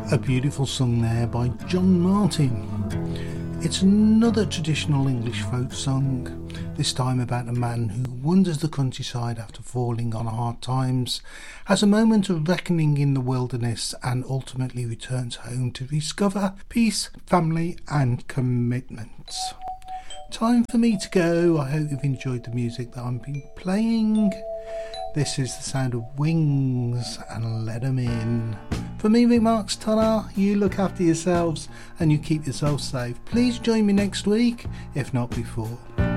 A beautiful song there by John Martin. It's another traditional English folk song, this time about a man who wanders the countryside after falling on hard times, has a moment of reckoning in the wilderness and ultimately returns home to discover peace, family and commitments. Time for me to go. I hope you've enjoyed the music that I've been playing. This is the sound of Wings and Let 'Em In. For me, Rick Marks, ta-ra, you look after yourselves and you keep yourselves safe. Please join me next week, if not before.